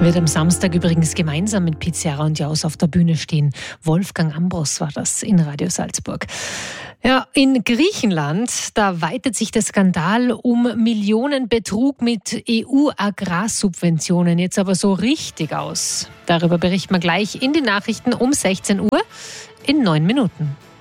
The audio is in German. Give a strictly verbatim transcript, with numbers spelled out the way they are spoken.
Wird am Samstag übrigens gemeinsam mit Pizarra und Jaus auf der Bühne stehen. Wolfgang Ambros war das in Radio Salzburg. Ja, in Griechenland, da weitet sich der Skandal um Millionenbetrug mit E U-Agrarsubventionen jetzt aber so richtig aus. Darüber berichten wir gleich in den Nachrichten um sechzehn Uhr in neun Minuten.